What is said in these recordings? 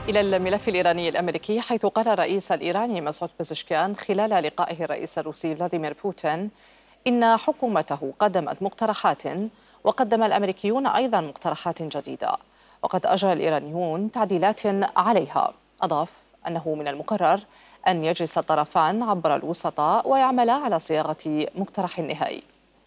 إلى الملف الإيراني الأمريكي، حيث قال الرئيس الإيراني مسعود بزشكيان خلال لقائه الرئيس الروسي فلاديمير بوتين إن حكومته قدمت مقترحات، وقدم الأمريكيون أيضا مقترحات جديدة، وقد أجرى الإيرانيون تعديلات عليها. أضاف أنه من المقرر أن يجلس الطرفان عبر الوسطاء ويعملا على صياغة مقترح نهائي.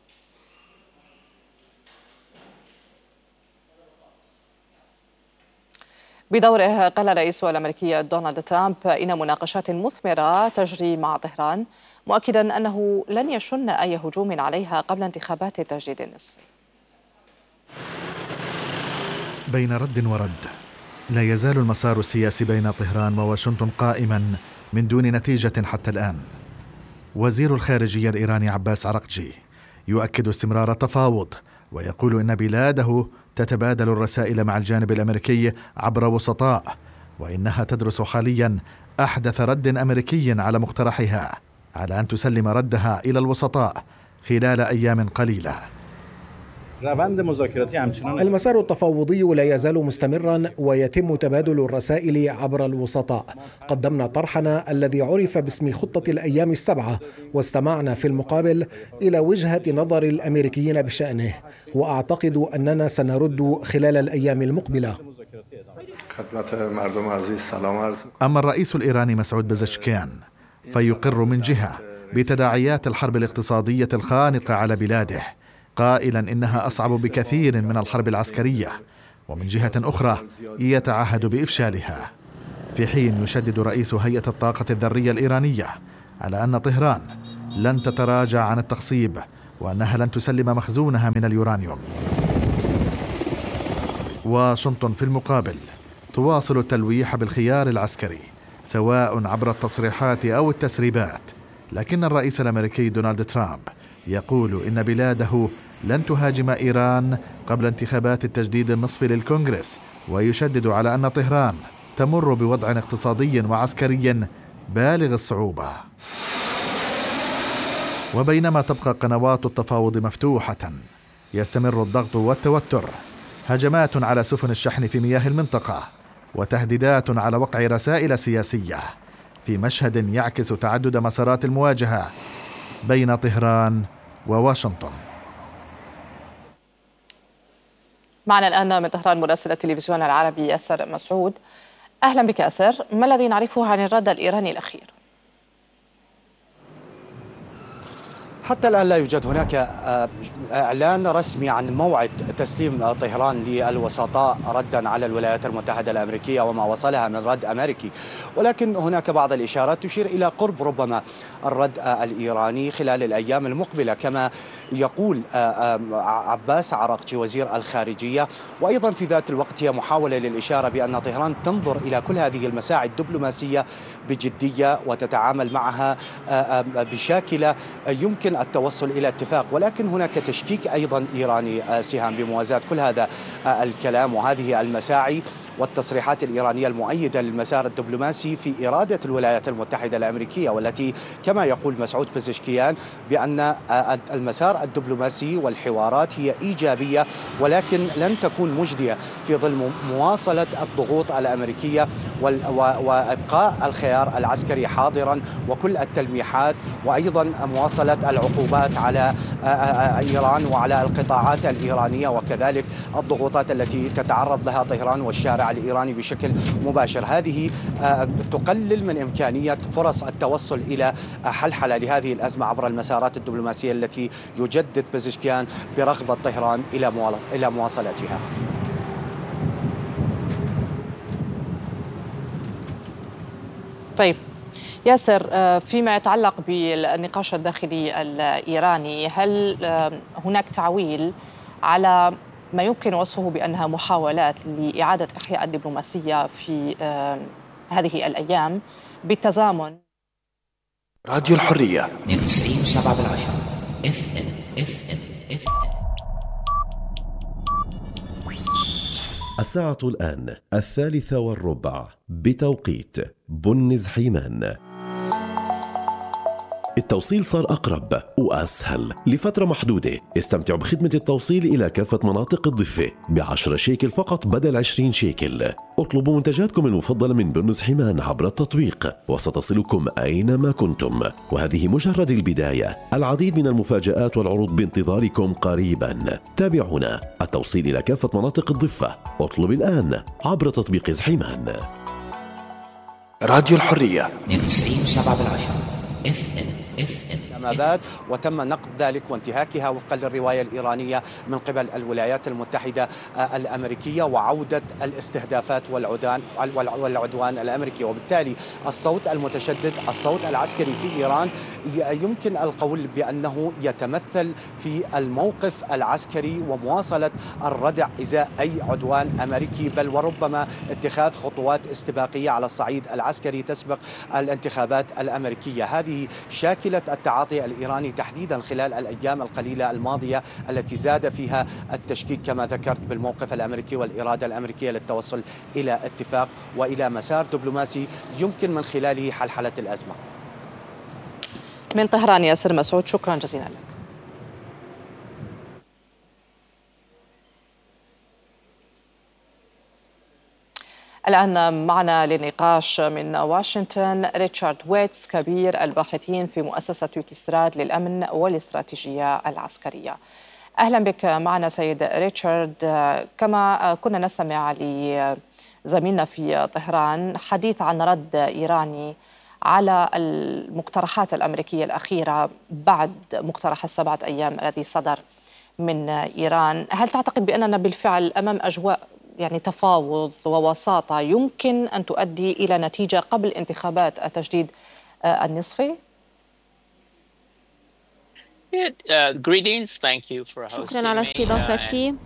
بدوره قال الرئيس الأمريكي دونالد ترامب إن مناقشات مثمرة تجري مع طهران، مؤكدا أنه لن يشن أي هجوم عليها قبل انتخابات التجديد النصفي. بين رد ورد، لا يزال المسار السياسي بين طهران وواشنطن قائما من دون نتيجة حتى الآن. وزير الخارجية الإيراني عباس عراقجي يؤكد استمرار التفاوض، ويقول إن بلاده تتبادل الرسائل مع الجانب الأمريكي عبر وسطاء، وإنها تدرس حاليا أحدث رد أمريكي على مقترحها، على أن تسلم ردها إلى الوسطاء خلال أيام قليلة. المسار التفاوضي لا يزال مستمرا، ويتم تبادل الرسائل عبر الوسطاء. قدمنا طرحنا الذي عرف باسم خطة الأيام السبعة، واستمعنا في المقابل إلى وجهة نظر الأمريكيين بشأنه، وأعتقد أننا سنرد خلال الأيام المقبلة. أما الرئيس الإيراني مسعود بزشكيان فيقر من جهة بتداعيات الحرب الاقتصادية الخانقة على بلاده، قائلا إنها أصعب بكثير من الحرب العسكرية، ومن جهة أخرى يتعهد بإفشالها، في حين يشدد رئيس هيئة الطاقة الذرية الإيرانية على أن طهران لن تتراجع عن التخصيب، وأنها لن تسلم مخزونها من اليورانيوم. واشنطن في المقابل تواصل التلويح بالخيار العسكري، سواء عبر التصريحات أو التسريبات، لكن الرئيس الأمريكي دونالد ترامب يقول إن بلاده لن تهاجم إيران قبل انتخابات التجديد النصفي للكونغرس، ويشدد على أن طهران تمر بوضع اقتصادي وعسكري بالغ الصعوبة. وبينما تبقى قنوات التفاوض مفتوحة، يستمر الضغط والتوتر، هجمات على سفن الشحن في مياه المنطقة، وتهديدات على وقع رسائل سياسية، في مشهد يعكس تعدد مسارات المواجهة بين طهران وواشنطن. معنا الآن من طهران مراسل التلفزيون العربي ياسر مسعود. أهلا بك ياسر، ما الذي نعرفه عن الرد الإيراني الأخير؟ حتى الآن لا يوجد هناك إعلان رسمي عن موعد تسليم طهران للوسطاء ردا على الولايات المتحدة الأمريكية وما وصلها من رد أمريكي، ولكن هناك بعض الإشارات تشير إلى قرب ربما الرد الإيراني خلال الأيام المقبلة، كما يقول عباس عراقجي وزير الخارجية. وأيضا في ذات الوقت هي محاولة للإشارة بأن طهران تنظر إلى كل هذه المساعي الدبلوماسية بجدية وتتعامل معها بشاكلة يمكن التوصل إلى اتفاق، ولكن هناك تشكيك أيضا إيراني سهام بموازاة كل هذا الكلام وهذه المساعي والتصريحات الإيرانية المؤيدة للمسار الدبلوماسي في إرادة الولايات المتحدة الأمريكية، والتي كما يقول مسعود بزشكيان بأن المسار الدبلوماسي والحوارات هي إيجابية، ولكن لن تكون مجدية في ظل مواصلة الضغوط الأمريكية وإبقاء الخيار العسكري حاضرا وكل التلميحات، وأيضا مواصلة العقوبات على إيران وعلى القطاعات الإيرانية، وكذلك الضغوطات التي تتعرض لها طهران والشارع الإيراني بشكل مباشر. هذه تقلل من إمكانية فرص التوصل إلى حلحلة لهذه الأزمة عبر المسارات الدبلوماسية التي يجدد بزشكيان برغبة طهران إلى مواصلتها. طيب ياسر، فيما يتعلق بالنقاش الداخلي الإيراني، هل هناك تعويل على ما يمكن وصفه بأنها محاولات لإعادة إحياء الدبلوماسية في هذه الأيام بالتزامن؟ راديو الحرية 92.7 FM. الساعة الآن 3:15 بتوقيت بنز حيمان. التوصيل صار أقرب وأسهل لفترة محدودة. استمتعوا بخدمة التوصيل إلى كافة مناطق الضفة ب10 شيكل فقط بدل 20 شيكل. اطلبوا منتجاتكم المفضلة من برنس حمان عبر التطبيق وستصلكم أينما كنتم. وهذه مجرد البداية، العديد من المفاجآت والعروض بانتظاركم قريبا. تابعونا. التوصيل إلى كافة مناطق الضفة. اطلب الآن عبر تطبيق حمان. راديو الحرية 92.7 FM. الانتخابات وتم نقد ذلك وانتهاكها وفقا للرواية الإيرانية من قبل الولايات المتحدة الأمريكية، وعودة الاستهدافات والعدوان الأمريكي. وبالتالي الصوت المتشدد، الصوت العسكري في إيران، يمكن القول بأنه يتمثل في الموقف العسكري ومواصلة الردع إزاء أي عدوان أمريكي، بل وربما اتخاذ خطوات استباقية على الصعيد العسكري تسبق الانتخابات الأمريكية. هذه شاكلة التعاطي الإيراني تحديدا خلال الأيام القليلة الماضية التي زاد فيها التشكيك كما ذكرت بالموقف الأمريكي والإرادة الأمريكية للتوصل إلى اتفاق وإلى مسار دبلوماسي يمكن من خلاله حلحلة الأزمة. من طهران ياسر مسعود، شكرا جزيلا لك. الآن معنا للنقاش من واشنطن ريتشارد ويتس، كبير الباحثين في مؤسسة ويكسترات للأمن والاستراتيجية العسكرية. أهلا بك معنا سيد ريتشارد. كما كنا نستمع لزميلنا في طهران حديث عن رد إيراني على المقترحات الأمريكية الأخيرة بعد مقترح ال7 أيام الذي صدر من إيران، هل تعتقد بأننا بالفعل أمام أجواء تفاوض ووساطة يمكن أن تؤدي إلى نتيجة قبل انتخابات التجديد النصفي؟ شكرا على استضافتي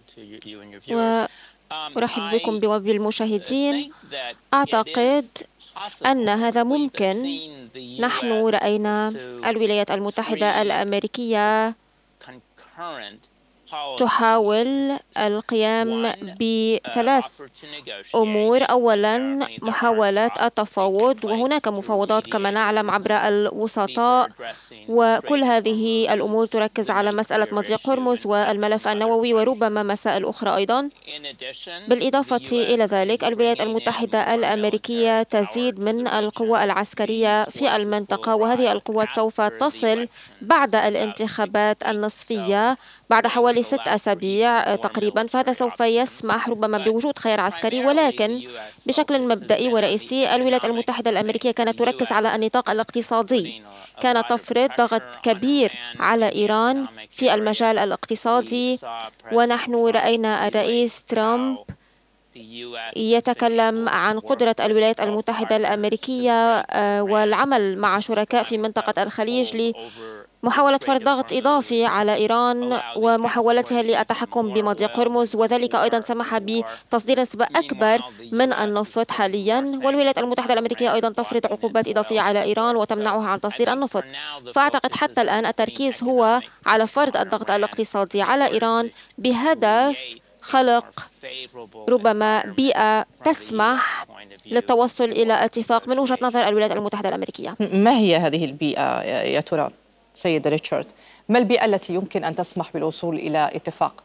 وأرحب بكم وبالمشاهدين. أعتقد أن هذا ممكن. نحن رأينا الولايات المتحدة الأمريكية تحاول القيام ب3 أمور. أولا، محاولة التفاوض، وهناك مفاوضات كما نعلم عبر الوسطاء، وكل هذه الأمور تركز على مسألة مضيق هرمز والملف النووي وربما مسائل أخرى أيضا. بالإضافة إلى ذلك، الولايات المتحدة الأمريكية تزيد من القوة العسكرية في المنطقة، وهذه القوات سوف تصل بعد الانتخابات النصفية بعد حوالي 6 أسابيع تقريبا، فهذا سوف يسمح ربما بوجود خيار عسكري. ولكن بشكل مبدئي ورئيسي الولايات المتحدة الأمريكية كانت تركز على النطاق الاقتصادي، كانت تفرض ضغط كبير على إيران في المجال الاقتصادي. ونحن رأينا الرئيس ترامب يتكلم عن قدرة الولايات المتحدة الأمريكية والعمل مع شركاء في منطقة الخليج لمحاولة فرض ضغط إضافي على إيران ومحاولتها للتحكم بمضيق هرمز، وذلك أيضا سمح بتصدير نسبة أكبر من النفط حاليا. والولايات المتحدة الأمريكية أيضا تفرض عقوبات إضافية على إيران وتمنعها عن تصدير النفط. فأعتقد حتى الآن التركيز هو على فرض الضغط الاقتصادي على إيران بهدف خلق ربما بيئة تسمح للتوصل إلى اتفاق من وجهة نظر الولايات المتحدة الأمريكية. ما هي هذه البيئة يا ترى سيد ريتشارد؟ ما البيئة التي يمكن أن تسمح بالوصول إلى اتفاق؟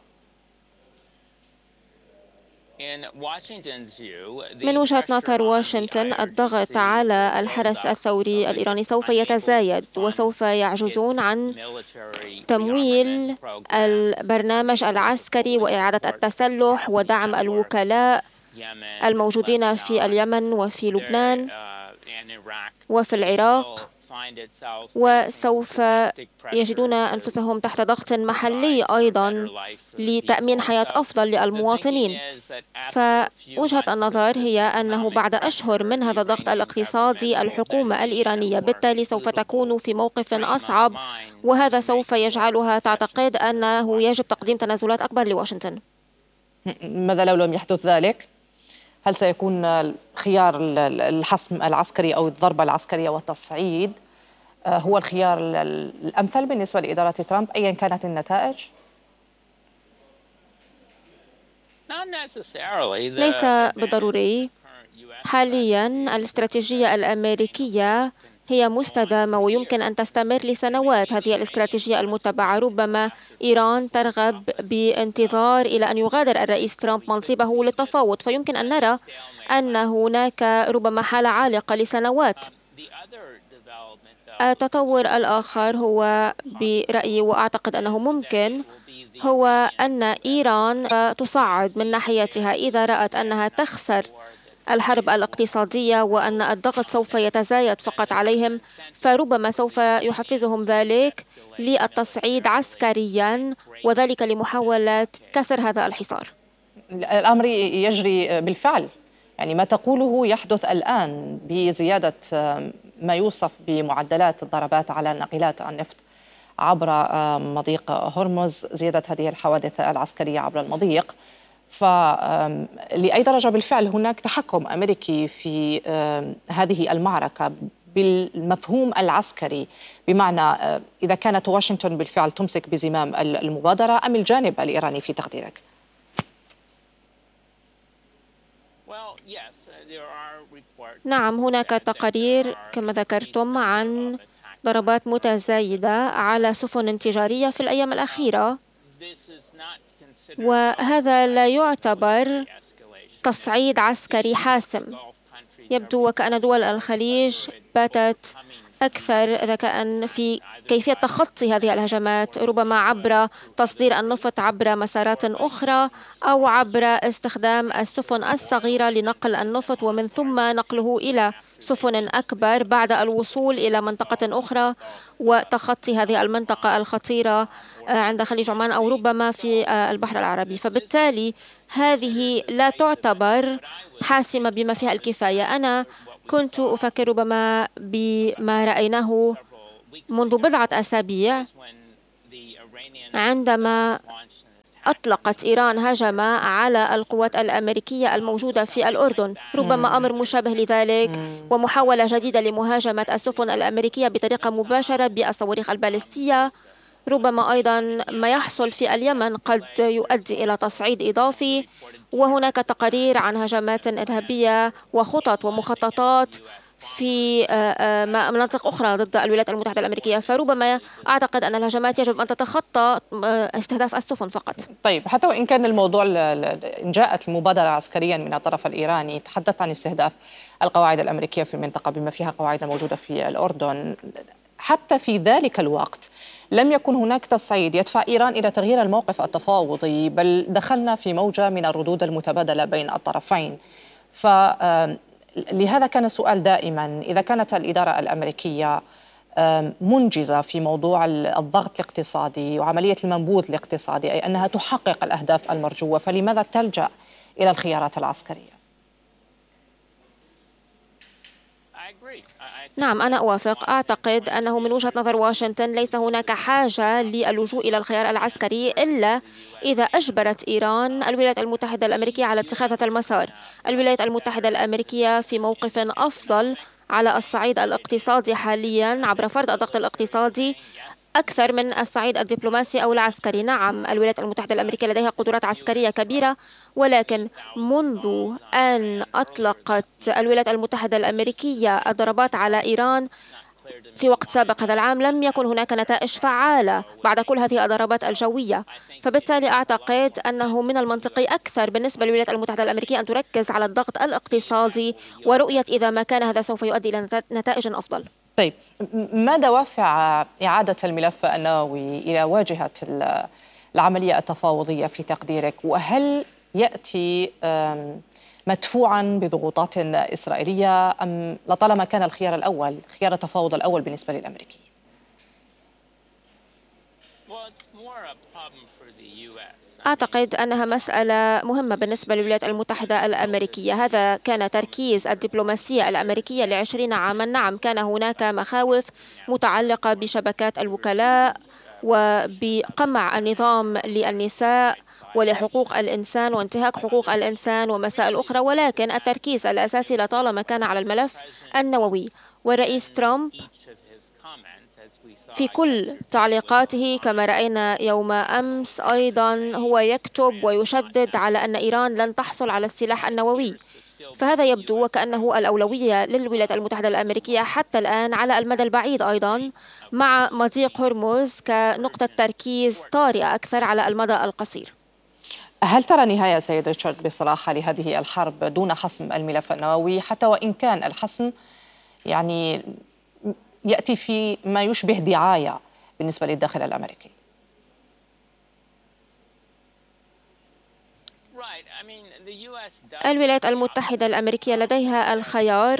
من وجهة نظر واشنطن، الضغط على الحرس الثوري الإيراني سوف يتزايد، وسوف يعجزون عن تمويل البرنامج العسكري وإعادة التسلح ودعم الوكلاء الموجودين في اليمن وفي لبنان وفي العراق، وسوف يجدون أنفسهم تحت ضغط محلي أيضا لتأمين حياة أفضل للمواطنين. فوجهة النظر هي أنه بعد أشهر من هذا الضغط الاقتصادي الحكومة الإيرانية بالتالي سوف تكون في موقف أصعب، وهذا سوف يجعلها تعتقد أنه يجب تقديم تنازلات أكبر لواشنطن. ماذا لو لم يحدث ذلك؟ هل سيكون خيار الحسم العسكري أو الضربة العسكرية والتصعيد هو الخيار الأمثل بالنسبة لإدارة ترامب أيا كانت النتائج؟ ليس بالضروري. حاليا الاستراتيجية الأمريكية هي مستدامة ويمكن أن تستمر لسنوات. هذه الاستراتيجية المتبعة. ربما إيران ترغب بانتظار إلى أن يغادر الرئيس ترامب منصبه للتفاوض، فيمكن أن نرى أن هناك ربما حالة عالقة لسنوات. التطور الآخر هو برأيي وأعتقد أنه ممكن هو أن إيران تصعد من ناحيتها إذا رأت أنها تخسر الحرب الاقتصادية وأن الضغط سوف يتزايد فقط عليهم، فربما سوف يحفزهم ذلك للتصعيد عسكريا وذلك لمحاولة كسر هذا الحصار. الأمر يجري بالفعل، يعني ما تقوله يحدث الآن بزيادة ما يوصف بمعدلات الضربات على ناقلات النفط عبر مضيق هرمز، زيادة هذه الحوادث العسكرية عبر المضيق. فلأي درجة بالفعل هناك تحكم أمريكي في هذه المعركة بالمفهوم العسكري، بمعنى إذا كانت واشنطن بالفعل تمسك بزمام المبادرة أم الجانب الإيراني في تقديرك؟ نعم، هناك تقارير كما ذكرتم عن ضربات متزايدة على سفن تجارية في الأيام الأخيرة، وهذا لا يعتبر تصعيد عسكري حاسم. يبدو وكأن دول الخليج باتت أكثر ذكاء في كيفية تخطي هذه الهجمات، ربما عبر تصدير النفط عبر مسارات أخرى أو عبر استخدام السفن الصغيرة لنقل النفط ومن ثم نقله إلى سفن أكبر بعد الوصول إلى منطقة أخرى وتخطي هذه المنطقة الخطيرة عند خليج عمان أو ربما في البحر العربي. فبالتالي هذه لا تعتبر حاسمة بما فيها الكفاية. أنا كنت أفكر ربما بما رأيناه منذ بضعة أسابيع عندما أطلقت إيران هجمة على القوات الأمريكية الموجودة في الأردن، ربما أمر مشابه لذلك ومحاولة جديدة لمهاجمة السفن الأمريكية بطريقة مباشرة بالصواريخ البالستية. ربما أيضا ما يحصل في اليمن قد يؤدي إلى تصعيد إضافي، وهناك تقارير عن هجمات إرهابية وخطط ومخططات في مناطق أخرى ضد الولايات المتحدة الأمريكية. فربما أعتقد أن الهجمات يجب أن تتخطى استهداف السفن فقط. طيب، حتى وإن كان الموضوع إن جاءت المبادرة عسكريا من الطرف الإيراني، تحدث عن استهداف القواعد الأمريكية في المنطقة بما فيها قواعد موجودة في الأردن، حتى في ذلك الوقت لم يكن هناك تصعيد يدفع إيران إلى تغيير الموقف التفاوضي، بل دخلنا في موجة من الردود المتبادلة بين الطرفين. لهذا كان السؤال دائما، إذا كانت الإدارة الأمريكية منجزة في موضوع الضغط الاقتصادي وعملية المنبوذ الاقتصادي، أي أنها تحقق الأهداف المرجوة، فلماذا تلجأ إلى الخيارات العسكرية؟ نعم، أنا أوافق. أعتقد أنه من وجهة نظر واشنطن ليس هناك حاجة للجوء إلى الخيار العسكري إلا إذا أجبرت إيران الولايات المتحدة الأمريكية على اتخاذ هذا المسار. الولايات المتحدة الأمريكية في موقف أفضل على الصعيد الاقتصادي حاليا عبر فرض الضغط الاقتصادي أكثر من الصعيد الدبلوماسي أو العسكري. نعم، الولايات المتحدة الأمريكية لديها قدرات عسكرية كبيرة، ولكن منذ أن أطلقت الولايات المتحدة الأمريكية الضربات على إيران في وقت سابق هذا العام لم يكن هناك نتائج فعالة بعد كل هذه الضربات الجوية. فبالتالي أعتقد أنه من المنطقي أكثر بالنسبة للولايات المتحدة الأمريكية أن تركز على الضغط الاقتصادي ورؤية إذا ما كان هذا سوف يؤدي إلى نتائج أفضل. طيب، ما دوافع إعادة الملف النووي إلى واجهة العملية التفاوضية في تقديرك؟ وهل يأتي مدفوعا بضغوطات إسرائيلية أم لطالما كان الخيار الأول خيار التفاوض الأول بالنسبة للأمريكيين؟ أعتقد أنها مسألة مهمة بالنسبة للولايات المتحدة الأمريكية. هذا كان تركيز الدبلوماسية الأمريكية ل20 عاما. نعم، كان هناك مخاوف متعلقة بشبكات الوكلاء وبقمع النظام للنساء ولحقوق الإنسان وانتهاك حقوق الإنسان ومسائل أخرى، ولكن التركيز الأساسي لطالما كان على الملف النووي. والرئيس ترامب في كل تعليقاته كما رأينا يوم أمس أيضا هو يكتب ويشدد على أن إيران لن تحصل على السلاح النووي. فهذا يبدو وكأنه الأولوية للولايات المتحدة الأمريكية حتى الآن على المدى البعيد أيضا، مع مضيق هرمز كنقطة تركيز طارئة أكثر على المدى القصير. هل ترى نهاية سيد ريتشارد بصراحة لهذه الحرب دون حسم الملف النووي، حتى وإن كان الحسم يعني يأتي في ما يشبه دعاية بالنسبة للداخل الأمريكي؟ الولايات المتحدة الأمريكية لديها الخيار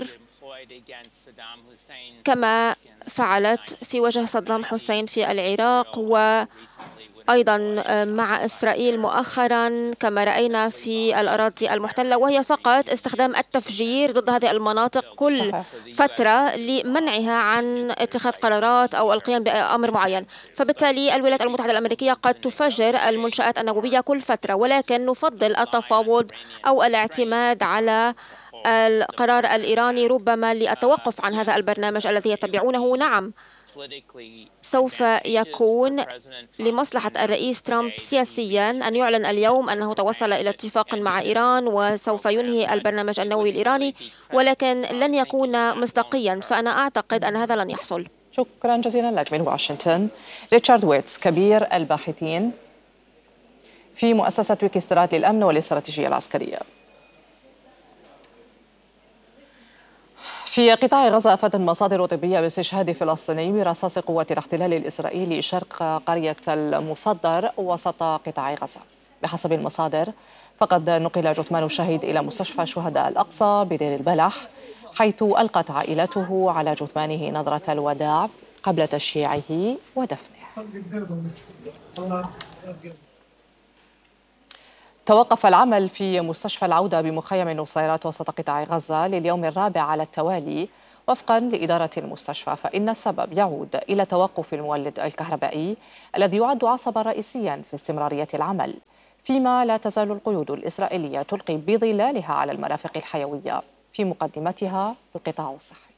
كما فعلت في وجه صدام حسين في العراق، وأيضا مع إسرائيل مؤخرا كما رأينا في الأراضي المحتلة، وهي فقط استخدام التفجير ضد هذه المناطق كل فترة لمنعها عن اتخاذ قرارات أو القيام بأمر معين. فبالتالي الولايات المتحدة الأمريكية قد تفجر المنشآت النووية كل فترة، ولكن نفضل التفاوض أو الاعتماد على القرار الإيراني ربما للتوقف عن هذا البرنامج الذي يتبعونه. نعم، سوف يكون لمصلحة الرئيس ترامب سياسيا أن يعلن اليوم أنه توصل إلى اتفاق مع إيران وسوف ينهي البرنامج النووي الإيراني، ولكن لن يكون مصداقيا، فأنا أعتقد أن هذا لن يحصل. شكرا جزيلا لك من واشنطن. ريتشارد ويتس، كبير الباحثين في مؤسسة ويكسترات للأمن والاستراتيجية العسكرية. في قطاع غزة أفادت مصادر طبية باستشهاد فلسطيني برصاص قوات الاحتلال الإسرائيلي شرق قرية المصدر وسط قطاع غزة. بحسب المصادر فقد نقل جثمان الشهيد إلى مستشفى شهداء الأقصى بدير البلح، حيث ألقت عائلته على جثمانه نظرة الوداع قبل تشييعه ودفنه. توقف العمل في مستشفى العودة بمخيم النصيرات وسط قطاع غزة لليوم الرابع على التوالي وفقا لإدارة المستشفى، فإن السبب يعود إلى توقف المولد الكهربائي الذي يعد عصبا رئيسيا في استمرارية العمل، فيما لا تزال القيود الإسرائيلية تلقي بظلالها على المرافق الحيوية في مقدمتها القطاع الصحي.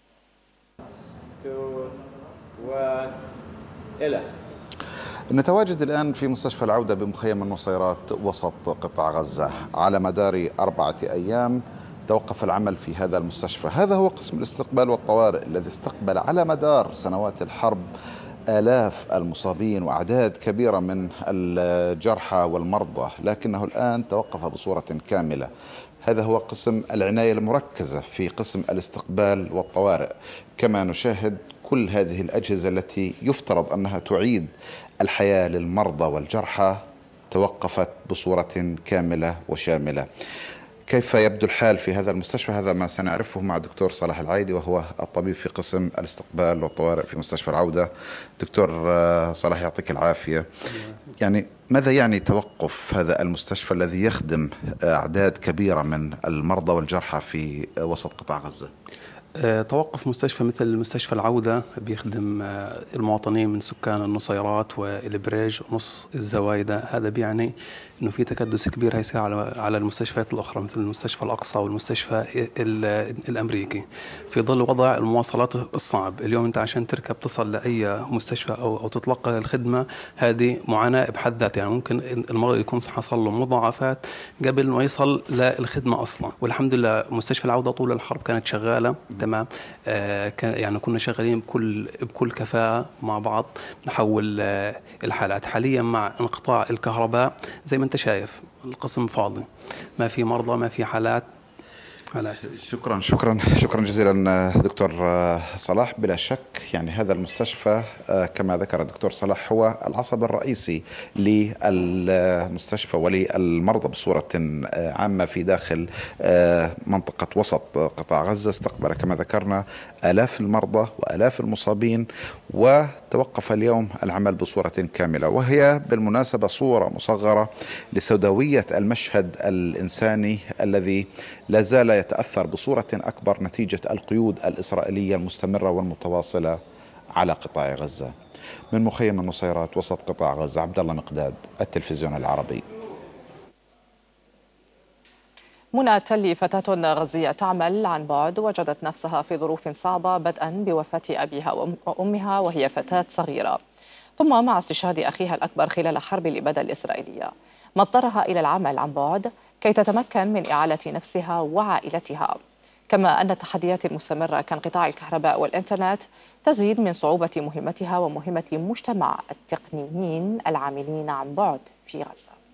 نتواجد الآن في مستشفى العودة بمخيم النصيرات وسط قطاع غزة. على مدار 4 أيام توقف العمل في هذا المستشفى. هذا هو قسم الاستقبال والطوارئ الذي استقبل على مدار سنوات الحرب آلاف المصابين وأعداد كبيرة من الجرحى والمرضى، لكنه الآن توقف بصورة كاملة. هذا هو قسم العناية المركزة في قسم الاستقبال والطوارئ. كما نشاهد كل هذه الأجهزة التي يفترض أنها تعيد الحياة للمرضى والجرحى توقفت بصورة كاملة وشاملة. كيف يبدو الحال في هذا المستشفى؟ هذا ما سنعرفه مع دكتور صلاح العايدي، وهو الطبيب في قسم الاستقبال والطوارئ في مستشفى العودة. دكتور صلاح، يعطيك العافية. يعني ماذا يعني توقف هذا المستشفى الذي يخدم أعداد كبيرة من المرضى والجرحى في وسط قطاع غزة؟ توقف مستشفى مثل مستشفى العودة بيخدم المواطنين من سكان النصيرات والبريج ونص الزوايدة. هذا بيعني أنه في تكدس كبير هيصير على المستشفيات الأخرى مثل المستشفى الأقصى والمستشفى الأمريكي في ظل وضع المواصلات الصعب. اليوم أنت عشان تركب تصل لأي مستشفى أو تتلقى الخدمة، هذه معاناة بحد ذاتها. يعني ممكن المرض يكون حصل له مضاعفات قبل ما يصل للخدمة أصلا. والحمد لله مستشفى العودة طول الحرب كانت شغالة تمام. يعني كنا شغالين بكل كفاءة مع بعض نحول الحالات. حاليا مع انقطاع الكهرباء زي ما انت شايف القسم فاضي، ما في مرضى، ما في حالات. شكرا جزيلا دكتور صلاح. بلا شك يعني هذا المستشفى كما ذكر الدكتور صلاح هو العصب الرئيسي للمستشفى وللمرضى بصورة عامة في داخل منطقة وسط قطاع غزة. استقبل كما ذكرنا آلاف المرضى وآلاف المصابين، وتوقف اليوم العمل بصورة كاملة، وهي بالمناسبة صورة مصغرة لسوداوية المشهد الإنساني الذي لا زال يتأثر بصورة أكبر نتيجة القيود الإسرائيلية المستمرة والمتواصلة على قطاع غزة. من مخيم النصيرات وسط قطاع غزة، عبد الله مقداد، التلفزيون العربي. منى تلي، فتاة غزية تعمل عن بعد، وجدت نفسها في ظروف صعبة بدءا بوفاة أبيها وأمها وهي فتاة صغيرة، ثم مع استشهاد أخيها الأكبر خلال حرب الإبادة الإسرائيلية، ما اضطرها إلى العمل عن بعد كي تتمكن من إعالة نفسها وعائلتها. كما أن التحديات المستمرة كانقطاع الكهرباء والإنترنت تزيد من صعوبة مهمتها ومهمة مجتمع التقنيين العاملين عن بعد في غزة.